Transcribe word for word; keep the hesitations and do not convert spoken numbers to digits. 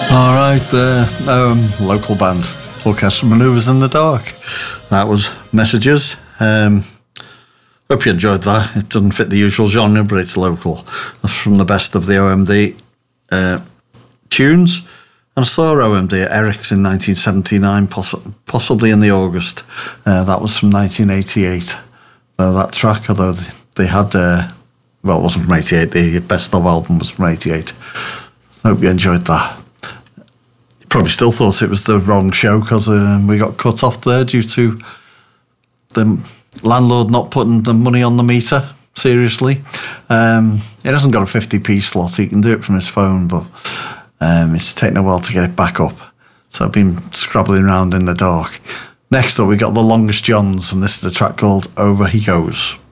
All right, the um, local band, Orchestral Manoeuvres in the Dark. That was Messages. Um, hope you enjoyed that. It doesn't fit the usual genre, but it's local. That's from the best of the O M D uh, tunes. And I saw O M D at Eric's in nineteen seventy-nine, poss- possibly in the August. Uh, that was from nineteen eighty-eight. Uh, that track, although they had, uh, well, it wasn't from eighty-eight, the best of album was from eighty-eight. Hope you enjoyed that. Probably still thought it was the wrong show because uh, we got cut off there due to the landlord not putting the money on the meter seriously. Um, it hasn't got a fifty p slot. He can do it from his phone, but um, it's taken a while to get it back up. So I've been scrabbling around in the dark. Next up, we got the Longest Johns, and this is a track called Over He Goes.